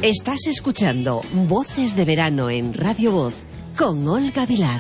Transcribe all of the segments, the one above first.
Estás escuchando Voces de Verano en Radio Voz con Olga Vilar.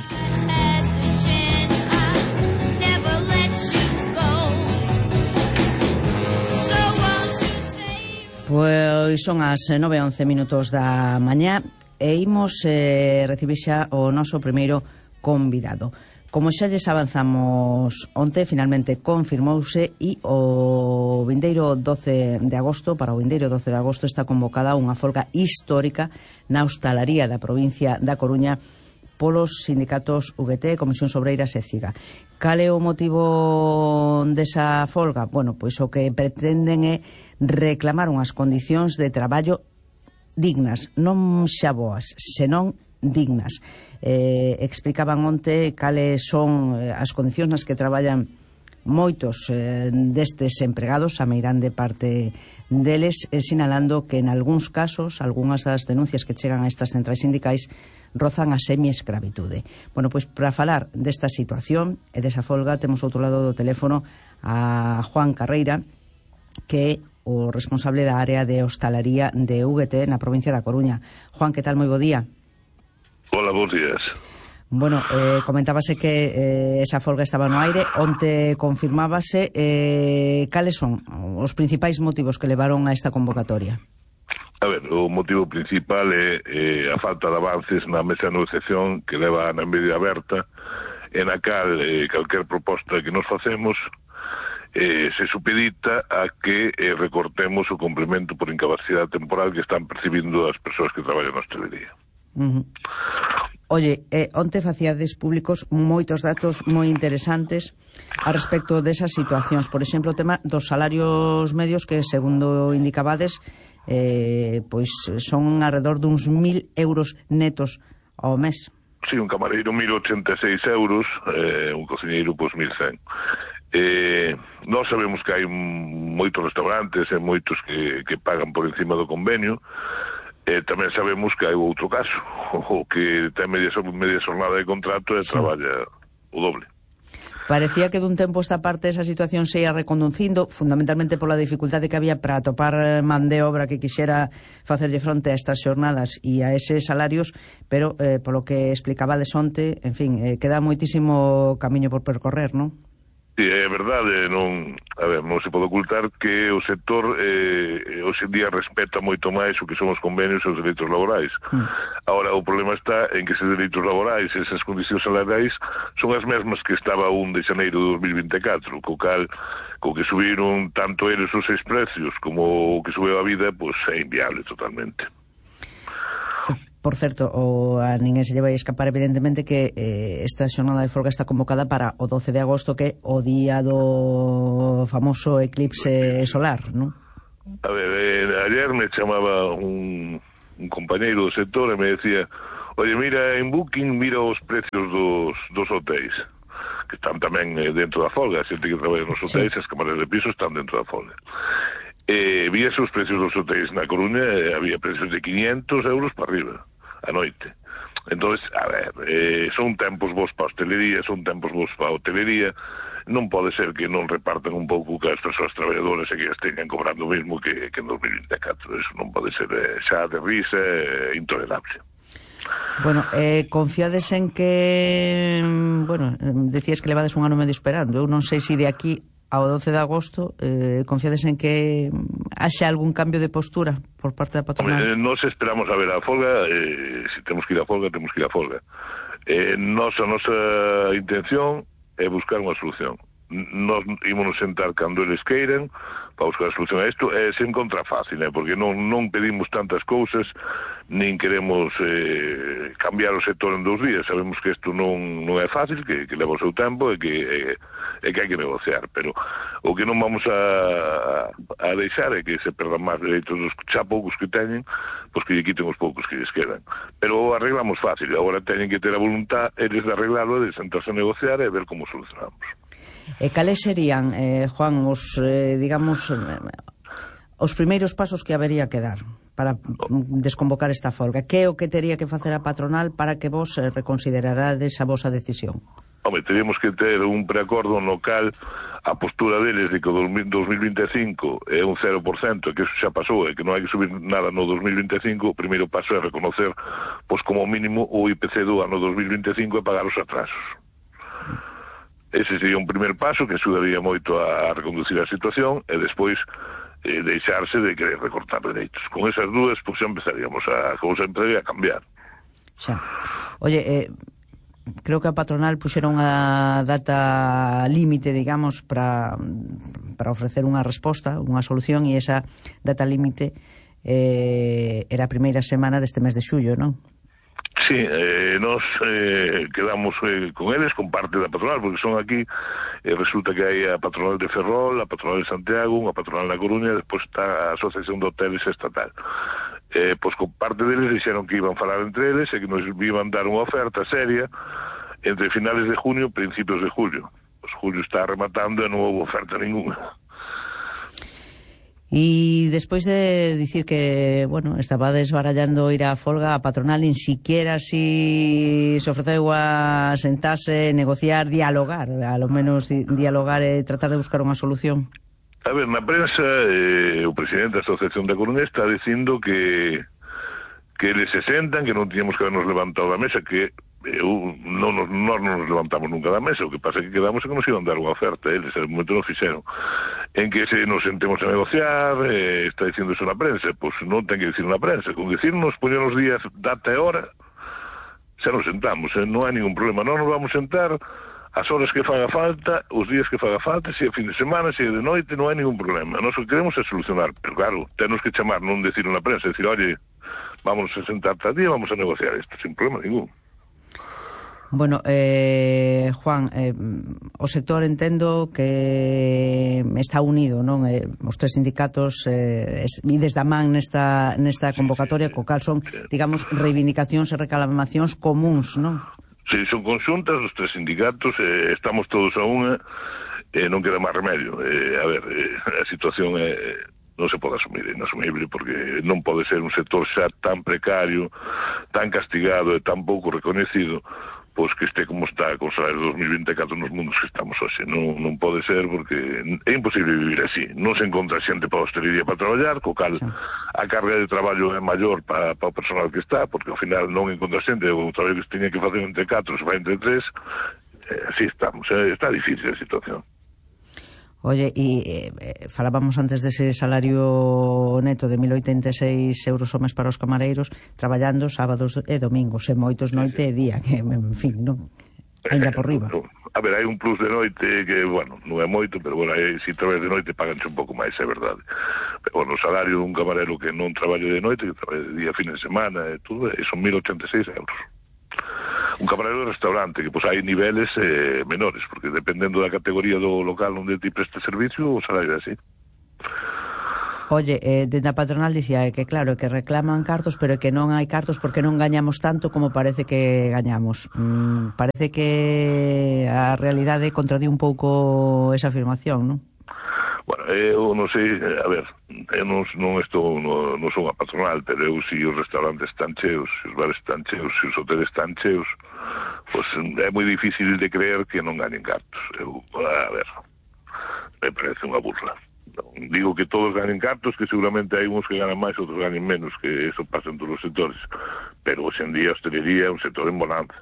Pois son as 9:11 da mañá e imos recibir xa o noso primeiro convidado. Como xa lles avanzamos onte, finalmente confirmouse e o vindeiro 12 de agosto, para o vindeiro 12 de agosto, está convocada unha folga histórica na hostalaría da provincia da Coruña polos sindicatos UGT, Comisións Obreiras e CIGA. Cal é o motivo desa folga? Bueno, pois o que pretenden é reclamar unhas condicións de traballo dignas, non xa boas, senón dignas. Explicaban onte cales son as condicións nas que traballan moitos destes empregados, a meirande parte deles, sinalando que en algúns casos, algunhas das denuncias que chegan a estas centrais sindicais rozan a semi-escravitude. Bueno, pois para falar desta situación e desa folga temos outro lado do teléfono a Juan Carreira, que é o responsable da área de hostalaría de UGT na provincia da Coruña. Juan, que tal? Moi bo día. Hola, bons días. Bueno, comentábase que esa folga estaba no aire, onte confirmábase. Cales son os principais motivos que levaron a esta convocatoria? A ver, o motivo principal é a falta de avances na mesa de negociación que leva na media aberta, en a cal calquer proposta que nos facemos se supedita a que recortemos o complemento por incapacidade temporal que están percibindo as persoas que traballan na hostelería. Oye, onte facíades públicos moitos datos moi interesantes a respecto desas situacións. Por exemplo, o tema dos salarios medios que, segundo indicabades, pois son alrededor duns 1.000 euros netos ao mes. Sí, un camareiro 1.086 euros, un cociñeiro pois 1.100. Nós sabemos que hai moitos restaurantes e moitos que pagan por encima do convenio. Tamén sabemos que hai outro caso, o que ten media xornada de contrato e traballa o doble. Parecía que dun tempo esta parte esa situación se ia reconducindo, fundamentalmente pola dificultade que había para atopar man de obra que quixera facerlle fronte a estas xornadas e a eses salarios, pero polo que explicaba de onte, en fin, queda moitísimo camiño por percorrer, non? Sí, é verdade, non se pode ocultar que o sector hoxe en día respeta moito máis o que son os convenios e os dereitos laborais. Ahora, o problema está en que eses dereitos laborais e esas condicións salariais son as mesmas que estaba 1 de xaneiro de 2024, co que subiron tanto eles os seis precios como o que subeu a vida, pois é inviable totalmente. Por certo, a ninguén se lle vai escapar evidentemente que esta xornada de folga está convocada para o 12 de agosto, que é o día do famoso eclipse solar, non? A ver, ayer me chamaba un compañeiro do sector e me decía: oye, mira en Booking, mira os precios dos hotéis, que están tamén dentro da folga, a xente que traballa nos hotéis, as cámaras de piso están dentro da folga. Víase os precios dos hotéis na Coruña, había precios de 500 euros para arriba a noite. Entonces, a ver, son tempos vos para a hostelería, son tempos vos para a hotelería. Non pode ser que non repartan un pouco que as persoas traballadoras e que as teñan cobrando o mesmo que en 2024. Eso non pode ser xa de risa, intolerable. Bueno, confiades en que, bueno, decías que levades un ano medio esperando. Eu non sei se de aquí ao 12 de agosto confiades en que haxa algún cambio de postura por parte da patronal? Nos esperamos a ver a folga, se temos que ir a folga, temos que ir a folga. A nosa intención é buscar unha solución. Nos ímonos sentar cando eles queiran para buscar a solución a isto, e se encontra fácil, porque non pedimos tantas cousas, nin queremos cambiar o sector en 2 días. Sabemos que isto non é fácil, que leva o seu tempo e que hai que negociar, pero o que non vamos a deixar é que se perdan máis dereitos dos xa poucos que teñen, pois que lle quiten os poucos que lles quedan. Pero arreglamos fácil, agora teñen que ter a voluntad eles de arreglarlo, de sentarse a negociar e ver como solucionamos. Cales serían, Juan, os, digamos, os primeiros pasos que habería que dar para desconvocar esta folga? Que é o que tería que facer a patronal para que vos reconsiderarades a vosa decisión? Home, teríamos que ter un preacordo no cal a postura deles de que o 2025 é un 0%, que eso xa pasou, e que non hai que subir nada no 2025, o primeiro paso é reconocer, pois como mínimo, o IPC do ano 2025 e pagar os atrasos. Ese sería un primer paso que axudaría moito a reconducir a situación, e despois deixarse de querer recortar dereitos. Con esas dúas, pois xa empezaríamos a cousa a cambiar. Xa. Oye, creo que a patronal puxera unha data límite, digamos, para ofrecer unha resposta, unha solución, e esa data límite era a primeira semana deste mes de xullo, non? Sí, nos quedamos con eles, con parte da patronal, porque son aquí, resulta que hai a patronal de Ferrol, a patronal de Santiago, unha patronal na Coruña, e despois está a Asociación de Hoteles Estatal. Pois con parte deles dixeron que iban falar entre eles e que nos iban dar unha oferta seria entre finales de junio e principios de julio. Pois julio está rematando e non houve oferta ninguna. E despois de dicir que, bueno, estaba desbarallando ir á folga, a patronal nin siquiera se ofreceu a sentarse, negociar, dialogar, a lo menos dialogar e tratar de buscar unha solución. A ver, na prensa, o presidente da Asociación da Coruña está dicindo que eles se sentan, que non tiñamos que habernos levantado da mesa, que non nos levantamos nunca da mesa, o que pasa é que quedamos que nos iban dar unha oferta, eles en el momento non fixeron, en que se nos sentemos a negociar, está dicindo eso na prensa, pois non ten que dicir na prensa, con dicirnos, poñer os días, data e hora, xa nos sentamos, non hai ningún problema, non nos vamos sentar as horas que faga falta, os días que faga falta, se é fin de semana, se é de noite, non hai ningún problema. Nós o que queremos é solucionar, pero claro, tenos que chamar, non decir na prensa, decir, oye, vamos a sentar tal día, vamos a negociar isto, sin problema ningún. Bueno, Juan, o sector entendo que está unido, non? Os tres sindicatos ides da man nesta convocatoria, co cal son, digamos, reivindicacións e reclamacións comuns, non? Sí, son conxuntas os tres sindicatos, estamos todos a unha, non queda máis remedio. A ver, a situación non se pode asumir, é inasumible, porque non pode ser un sector xa tan precario, tan castigado e tan pouco reconhecido, pois que este como está con salario 2024 nos mundos que estamos hoxe. Non pode ser, porque é imposible vivir así. Non se encontra xente para a hostelería para traballar, co cal a carga de traballo é maior para o personal que está, porque ao final non encontra xente, o traballo que se tiña que facer entre 4 se vai entre 3, así estamos, está difícil a situación. Oye, e falábamos antes dese salario neto de 1.086 euros ao mes para os camareiros, traballando sábados e domingos, e moitos noite e día, que, en fin, non? Ainda por riba. A ver, hai un plus de noite que, bueno, non é moito, pero, bueno, se traballas de noite paganse un pouco máis, é verdade. Pero, bueno, o salario dun camarero que non traballe de noite, que traballe de día, fin de semana, e tudo, son 1.086 euros. Un camarero de restaurante, que pois hai niveles menores, porque dependendo da categoría do local onde ti presta servicio, o salario é así. Oye, dende a patronal dicía que claro, que reclaman cartos, pero que non hai cartos porque non gañamos tanto como parece que gañamos. Parece que a realidade contradí un pouco esa afirmación, non? Bueno, eu non sei, a ver, eu non son a patronal, pero eu si os restaurantes están cheos, si os bares están cheos, si os hoteles están cheos, pois é moi difícil de creer que non ganen cartos. A ver, me parece unha burla. Non digo que todos ganen cartos, que seguramente hai uns que ganan máis, outros ganen menos, que eso pasa en todos os sectores, pero hoxe en día a hostelería é un sector en bonanza.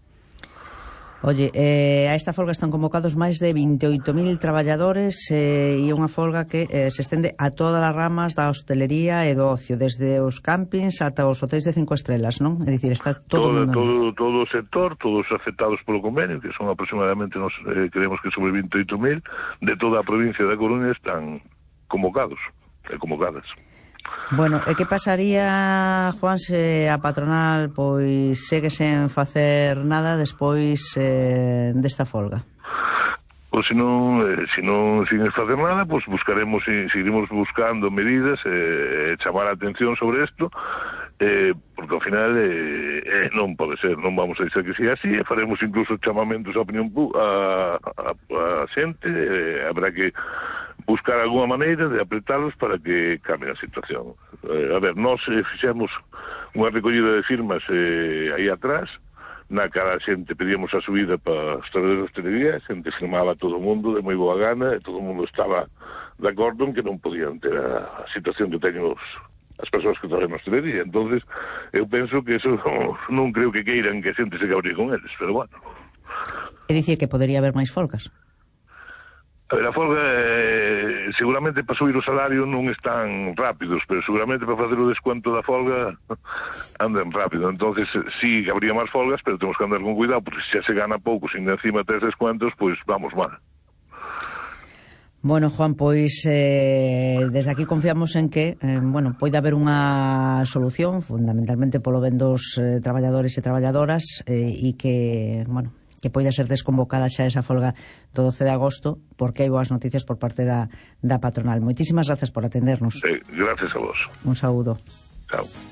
Oye, a esta folga están convocados máis de 28.000 traballadores e unha folga que se estende a todas as ramas da hostelería e do ocio, desde os campings ata os hotéis de 5 estrelas, non? É dicir, está todo o mundo. Todo o sector, todos afectados polo convenio, que son aproximadamente, creemos que sobre 28.000, de toda a provincia da Coruña están convocados e convocadas. Bueno, e que pasaría, Juan, se a patronal pois segue sen facer nada despois desta folga? Pois se non sin facer nada, pois seguiremos buscando medidas e chamar a atención sobre isto, porque ao final non pode ser, non vamos a dizer que sea así, faremos incluso chamamentos á opinión a xente, habrá que buscar alguna maneira de apretalos para que cambie a situación. A ver, nós fixemos unha recollida de firmas aí atrás, na cara a xente pedíamos a subida para os traballadores de hostelería, a xente firmaba todo o mundo de moi boa gana, e todo o mundo estaba de acordo en que non podían ter a situación que teñen as persoas que traballan na hostelería. Entonces eu penso que eso non creo que queiran que a xente se cabríe con eles, pero bueno. É dicir que podería haber máis folgas? A ver, a folga seguramente para subir o salario non están rápidos, pero seguramente para facer o descuento da folga andan rápido. Entonces sí habría máis folgas, pero temos que andar con cuidado, porque se xa se gana pouco, sin encima tes descuentos, pois vamos mal. Bueno, Juan, pois desde aquí confiamos en que poida haber unha solución, fundamentalmente polo ben dos traballadores e traballadoras, e que, que poida ser desconvocada xa esa folga do 12 de agosto, porque hai boas noticias por parte da patronal. Moitísimas gracias por atendernos. Gracias a vos. Un saúdo. Chao.